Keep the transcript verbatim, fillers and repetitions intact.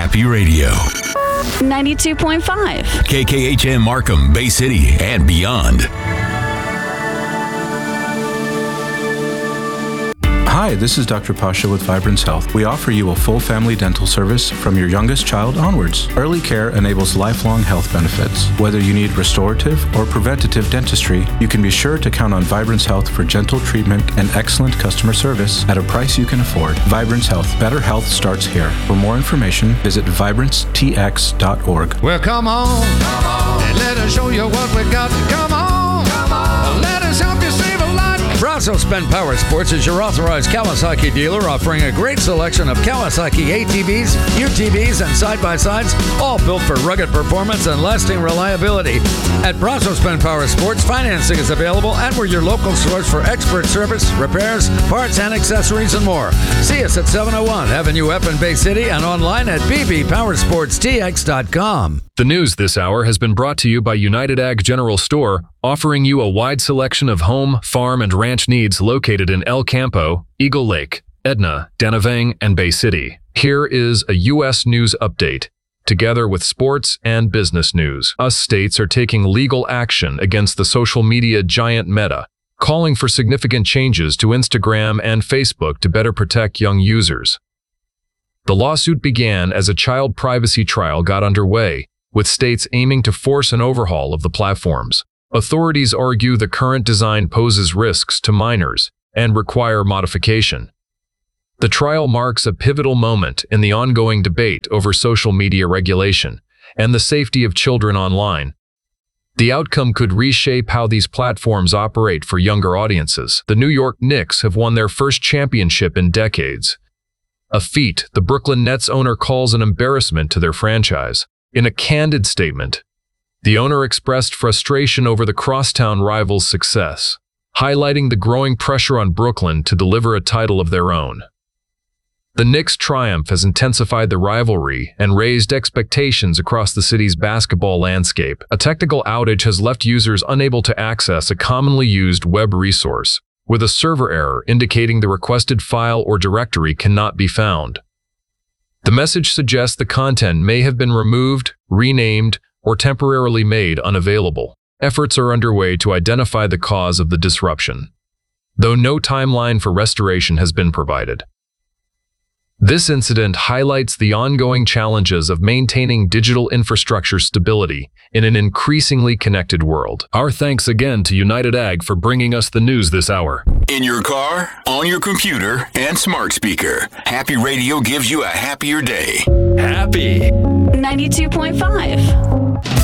Happy Radio. ninety-two point five. K K H M Markham, Bay City, and beyond. Hi, this is Doctor Pasha with Vibrance Health. We offer you a full family dental service from your youngest child onwards. Early care enables lifelong health benefits. Whether you need restorative or preventative dentistry, you can be sure to count on Vibrance Health for gentle treatment and excellent customer service at a price you can afford. Vibrance Health. Better health starts here. For more information, visit vibrance t x dot org. Well, come on, come on, and let us show you what we got. Come on, come on, let us help you save a life. Brazos Spend Power Sports is your authorized Kawasaki dealer, offering a great selection of Kawasaki A T Vs, U T Vs, and side-by-sides, all built for rugged performance and lasting reliability. At Brazos Spend Power Sports, financing is available, and we're your local source for expert service, repairs, parts, and accessories, and more. See us at seven oh one Avenue F in Bay City and online at b b powersports t x dot com. The news this hour has been brought to you by United Ag General Store, offering you a wide selection of home, farm, and ranch needs located in El Campo, Eagle Lake, Edna, Danavang, and Bay City. Here is a U S news update, together with sports and business news. U S states are taking legal action against the social media giant Meta, calling for significant changes to Instagram and Facebook to better protect young users. The lawsuit began as a child privacy trial got underway, with states aiming to force an overhaul of the platforms. Authorities argue the current design poses risks to minors and require modification. The trial marks a pivotal moment in the ongoing debate over social media regulation and the safety of children online. The outcome could reshape how these platforms operate for younger audiences. The New York Knicks have won their first championship in decades, a feat the Brooklyn Nets owner calls an embarrassment to their franchise. In a candid statement, the owner expressed frustration over the crosstown rivals' success, highlighting the growing pressure on Brooklyn to deliver a title of their own. The Knicks' triumph has intensified the rivalry and raised expectations across the city's basketball landscape. A technical outage has left users unable to access a commonly used web resource, with a server error indicating the requested file or directory cannot be found. The message suggests the content may have been removed, renamed, or temporarily made unavailable. Efforts are underway to identify the cause of the disruption, though no timeline for restoration has been provided. This incident highlights the ongoing challenges of maintaining digital infrastructure stability in an increasingly connected world. Our thanks again to United Ag for bringing us the news this hour. In your car, on your computer, and smart speaker, Happy Radio gives you a happier day. Happy ninety-two point five.